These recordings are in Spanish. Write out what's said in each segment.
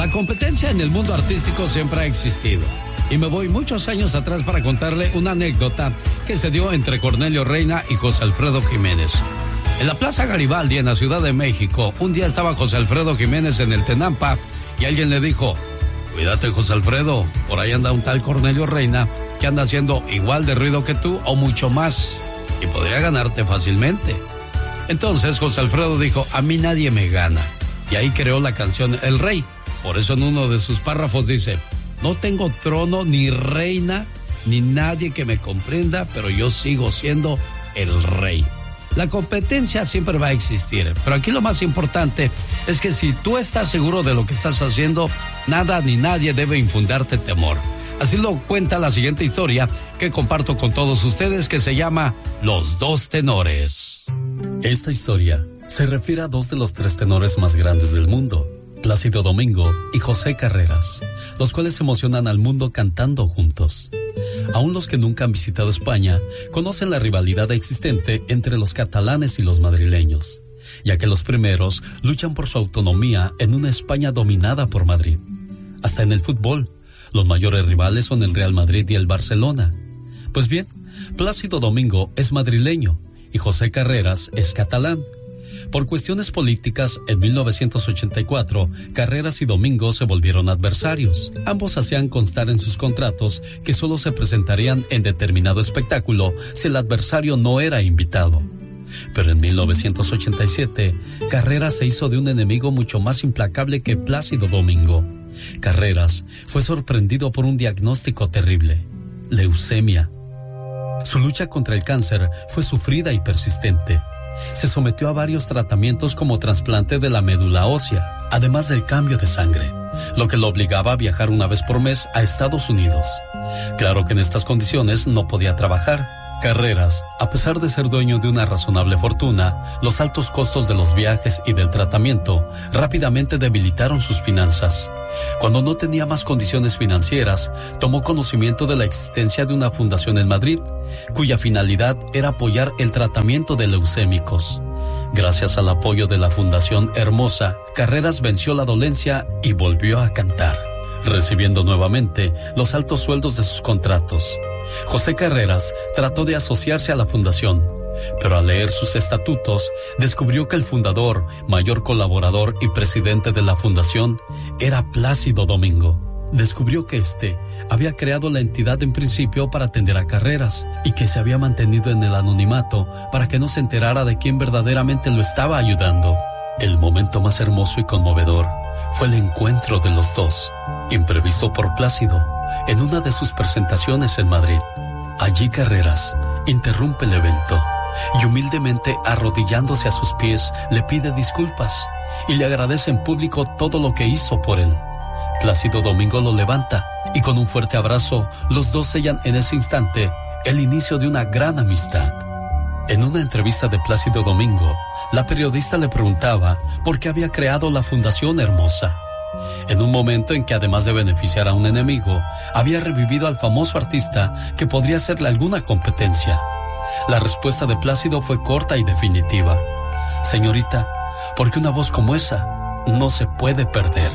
La competencia en el mundo artístico siempre ha existido. Y me voy muchos años atrás para contarle una anécdota que se dio entre Cornelio Reina y José Alfredo Jiménez. En la Plaza Garibaldi, en la Ciudad de México, un día estaba José Alfredo Jiménez en el Tenampa y alguien le dijo: cuídate, José Alfredo, por ahí anda un tal Cornelio Reina que anda haciendo igual de ruido que tú o mucho más y podría ganarte fácilmente. Entonces José Alfredo dijo: a mí nadie me gana. Y ahí creó la canción El Rey. Por eso en uno de sus párrafos dice: no tengo trono ni reina ni nadie que me comprenda, pero yo sigo siendo el rey. La competencia siempre va a existir, pero aquí lo más importante es que si tú estás seguro de lo que estás haciendo, nada ni nadie debe infundarte temor. Así lo cuenta la siguiente historia que comparto con todos ustedes, que se llama Los Dos Tenores. Esta historia se refiere a dos de los tres tenores más grandes del mundo, Plácido Domingo y José Carreras, los cuales emocionan al mundo cantando juntos. Aún los que nunca han visitado España conocen la rivalidad existente entre los catalanes y los madrileños, ya que los primeros luchan por su autonomía en una España dominada por Madrid. Hasta en el fútbol, los mayores rivales son el Real Madrid y el Barcelona. Pues bien, Plácido Domingo es madrileño y José Carreras es catalán. Por cuestiones políticas, en 1984, Carreras y Domingo se volvieron adversarios. Ambos hacían constar en sus contratos que solo se presentarían en determinado espectáculo si el adversario no era invitado. Pero en 1987, Carreras se hizo de un enemigo mucho más implacable que Plácido Domingo. Carreras fue sorprendido por un diagnóstico terrible: leucemia. Su lucha contra el cáncer fue sufrida y persistente. Se sometió a varios tratamientos como trasplante de la médula ósea, además del cambio de sangre, lo que lo obligaba a viajar una vez por mes a Estados Unidos. Claro que en estas condiciones no podía trabajar. Carreras, a pesar de ser dueño de una razonable fortuna, los altos costos de los viajes y del tratamiento rápidamente debilitaron sus finanzas. Cuando no tenía más condiciones financieras, tomó conocimiento de la existencia de una fundación en Madrid, cuya finalidad era apoyar el tratamiento de leucémicos. Gracias al apoyo de la Fundación Hermosa, Carreras venció la dolencia y volvió a cantar, recibiendo nuevamente los altos sueldos de sus contratos. José Carreras trató de asociarse a la fundación, pero al leer sus estatutos, descubrió que el fundador, mayor colaborador y presidente de la fundación era Plácido Domingo. Descubrió que éste había creado la entidad en principio para atender a Carreras y que se había mantenido en el anonimato para que no se enterara de quién verdaderamente lo estaba ayudando. El momento más hermoso y conmovedor fue el encuentro de los dos, imprevisto por Plácido, en una de sus presentaciones en Madrid. Allí Carreras interrumpe el evento y humildemente, arrodillándose a sus pies, le pide disculpas y le agradece en público todo lo que hizo por él. Plácido Domingo lo levanta y con un fuerte abrazo, los dos sellan en ese instante el inicio de una gran amistad. En una entrevista de Plácido Domingo, la periodista le preguntaba por qué había creado la Fundación Hermosa, en un momento en que, además de beneficiar a un enemigo, había revivido al famoso artista que podría hacerle alguna competencia. La respuesta de Plácido fue corta y definitiva: señorita, porque una voz como esa no se puede perder.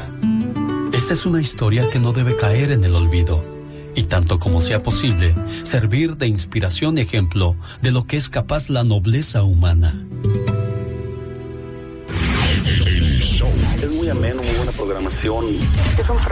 Esta es una historia que no debe caer en el olvido, y tanto como sea posible, servir de inspiración y ejemplo de lo que es capaz la nobleza humana. Es muy ameno, muy buena programación.